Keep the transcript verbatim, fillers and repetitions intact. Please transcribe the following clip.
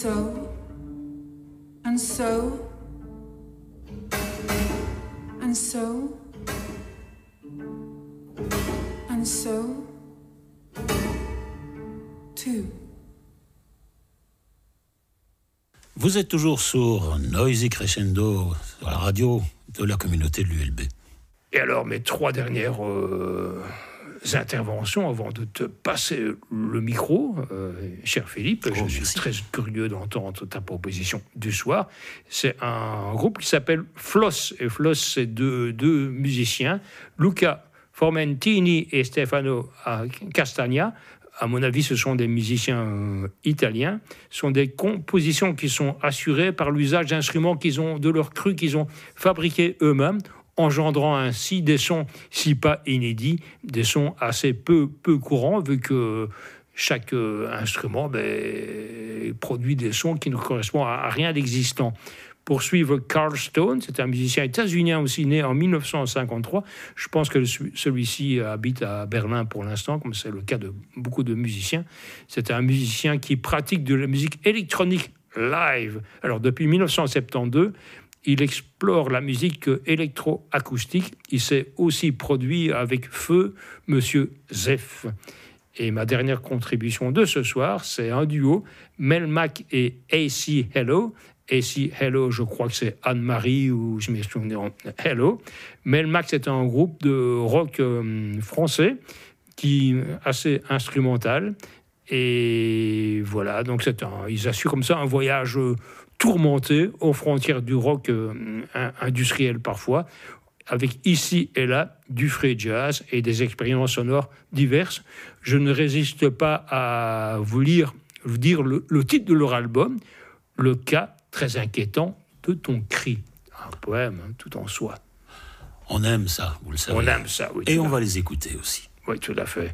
So, and so, and so, and so, too. Vous êtes toujours sur Noisy Crescendo, sur la radio de la communauté de l'U L B. Et alors, mes trois dernières euh, interventions, avant de te passer le micro, euh, cher Philippe, oh, je merci. suis très curieux d'entendre ta proposition du soir. C'est un groupe qui s'appelle Floss. Et Floss, c'est deux, deux musiciens, Luca Formentini et Stefano Castagna. À mon avis, ce sont des musiciens euh, italiens. Ce sont des compositions qui sont assurées par l'usage d'instruments qu'ils ont, de leur cru qu'ils ont fabriqués eux-mêmes, engendrant ainsi des sons, si pas inédits, des sons assez peu, peu courants, vu que chaque euh, instrument ben, produit des sons qui ne correspondent à, à rien d'existant. Pour suivre Carl Stone, c'est un musicien états-unien aussi né en dix-neuf cent cinquante-trois. Je pense que celui-ci habite à Berlin pour l'instant, comme c'est le cas de beaucoup de musiciens. C'est un musicien qui pratique de la musique électronique live. Alors depuis dix-neuf cent soixante-douze, il explore la musique électroacoustique. Il s'est aussi produit avec feu Monsieur Zeff. Et ma dernière contribution de ce soir, c'est un duo, Mel Mac et A C Hello. A C Hello, je crois que c'est Anne-Marie ou je me souviens en Hello. Mel Mac, c'est un groupe de rock euh, français qui est assez instrumental. Et voilà, donc c'est un, ils assurent comme ça un voyage euh, tourmenté aux frontières du rock euh, industriel parfois, avec ici et là du free jazz et des expériences sonores diverses. Je ne résiste pas à vous lire, vous dire le, le titre de leur album, Le cas très inquiétant de ton cri. Un poème, hein, tout en soi. On aime ça, vous le savez. On aime ça, oui. Et on va les écouter aussi. Oui, tout à fait.